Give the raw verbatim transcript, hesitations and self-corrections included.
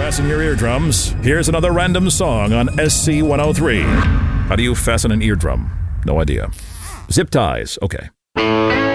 Fasten your eardrums. Here's another random song on S C one oh three. How do you fasten an eardrum? No idea. Zip ties. Okay.